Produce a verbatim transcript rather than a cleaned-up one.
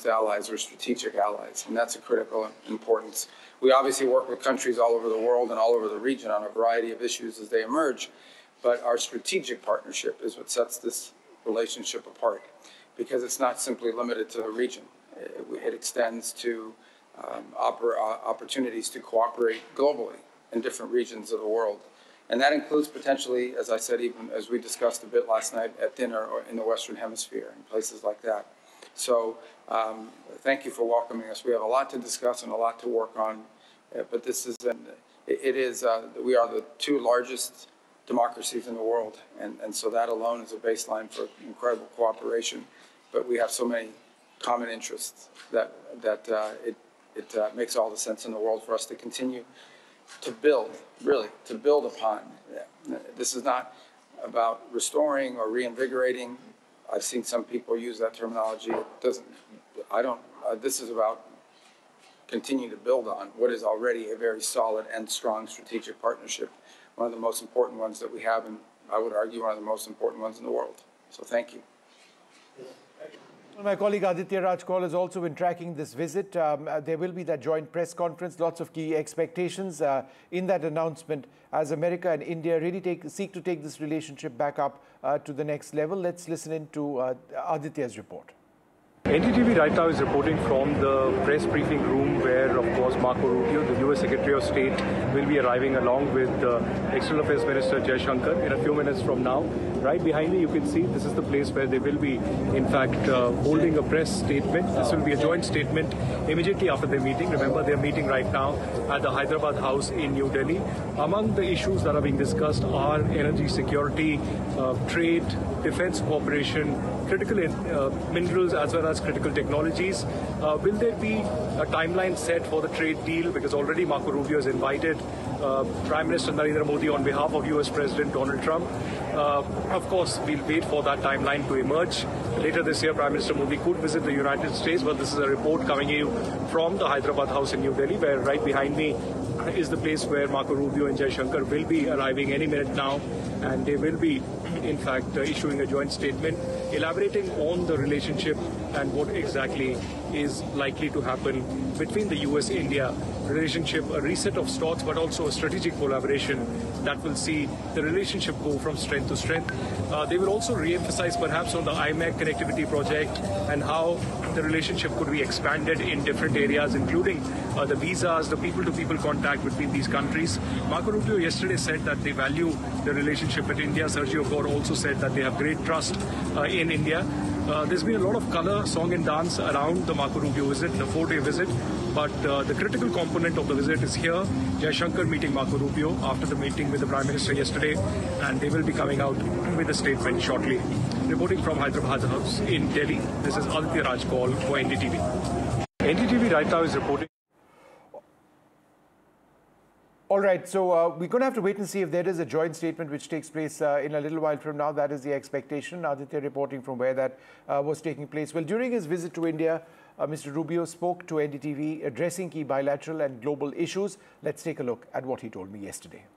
allies or strategic allies, and that's a critical importance. We obviously work with countries all over the world and all over the region on a variety of issues as they emerge, but our strategic partnership is what sets this relationship apart, because it's not simply limited to the region. It, it extends to um, oppor opportunities to cooperate globally in different regions of the world. And that includes potentially, as I said, even as we discussed a bit last night at dinner, or in the Western Hemisphere and places like that. So um, thank you for welcoming us. We have a lot to discuss and a lot to work on, uh, but this is, an, it, it is, uh, we are the two largest democracies in the world, and, and so that alone is a baseline for incredible cooperation. But we have so many common interests that, that uh, it, it uh, makes all the sense in the world for us to continue to build, really, to build upon. This is not about restoring or reinvigorating. I've seen some people use that terminology. It doesn't, I don't, uh, this is about continuing to build on what is already a very solid and strong strategic partnership, one of the most important ones that we have, and I would argue one of the most important ones in the world. So thank you. My colleague Aditya Raj Kaul has also been tracking this visit. Um, uh, there will be that joint press conference, lots of key expectations uh, in that announcement as America and India really take, seek to take this relationship back up uh, to the next level. Let's listen in to uh, Aditya's report. N D T V right now is reporting from the press briefing room where, of course, Marco Rubio, the U S Secretary of State, will be arriving along with uh, External Affairs Minister Jay Shankar in a few minutes from now. Right behind me, you can see this is the place where they will be, in fact, uh, holding a press statement. This will be a joint statement immediately after their meeting. Remember, they're meeting right now at the Hyderabad House in New Delhi. Among the issues that are being discussed are energy security, uh, trade, defense cooperation, critical uh, minerals as well as critical technologies. Uh, will there be a timeline set for the trade deal? Because already Marco Rubio has invited uh, Prime Minister Narendra Modi on behalf of U S President Donald Trump. Uh, of course, we'll wait for that timeline to emerge. Later this year, Prime Minister Modi could visit the United States, but this is a report coming in from the Hyderabad House in New Delhi, where right behind me is the place where Marco Rubio and Jay Shankar will be arriving any minute now, and they will be, in fact, uh, issuing a joint statement elaborating on the relationship and what exactly is likely to happen between the U S India relationship, a reset of sorts, but also a strategic collaboration that will see the relationship go from strength to strength. Uh, they will also re-emphasize perhaps on the I M E C connectivity project and how the relationship could be expanded in different areas, including uh, the visas, the people-to-people contact between these countries. Marco Rubio yesterday said that they value the relationship with India. Sergio Gore also said that they have great trust uh, in India. Uh, there's been a lot of color, song and dance around the Marco Rubio visit, the four-day visit, but uh, the critical component of the visit is here. Jay Shankar meeting Marco Rubio after the meeting with the Prime Minister yesterday, and they will be coming out with a statement shortly. Reporting from Hyderabad House in Delhi, this is Aditya Raj Kaul for N D T V. N D T V right now is reporting. All right, so uh, we're going to have to wait and see if there is a joint statement which takes place uh, in a little while from now. That is the expectation. Aditya reporting from where that uh, was taking place. Well, during his visit to India, uh, Mister Rubio spoke to N D T V addressing key bilateral and global issues. Let's take a look at what he told me yesterday.